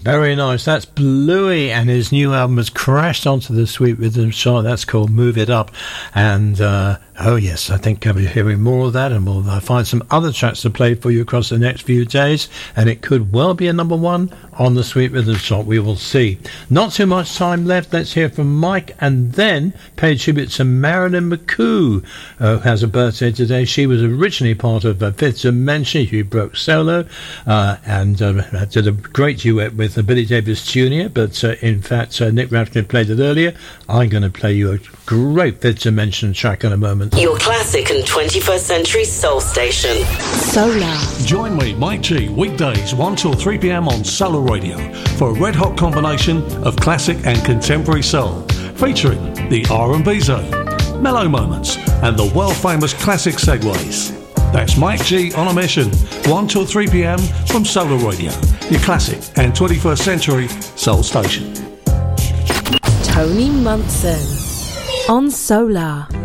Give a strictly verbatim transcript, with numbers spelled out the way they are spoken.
Very nice. That's Bluey, and his new album has crashed onto the Sweet Rhythm chart. That's called Move It Up. And, uh, oh yes, I think I'll be hearing more of that, and we'll uh, find some other tracks to play for you across the next few days. And it could well be a number one on the Sweet Rhythm chart. We will see. Not too much time left. Let's hear from Mike, and then pay tribute to Marilyn McCoo, uh, who has a birthday today. She was originally part of uh, Fifth Dimension. She broke solo uh, and uh, did a great duet with uh, Billy Davis Junior But uh, in fact, uh, Nick Ratcliffe played it earlier. I'm going to play you a great Fifth Dimension track in a moment. Your classic and twenty-first century soul station. Solar. Join me, Mike G, weekdays one till three p.m. on Solar Radio for a red-hot combination of classic and contemporary soul, featuring the R and B zone, mellow moments, and the world-famous classic segues. That's Mike G on a mission, one till three p.m. from Solar Radio, your classic and twenty-first century soul station. Tony Munson on Solar.